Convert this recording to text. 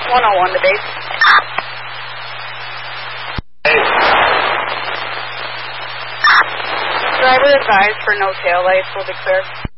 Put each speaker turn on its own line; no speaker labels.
101 to base.
Hey.
Driver advised for no tail lights will be clear.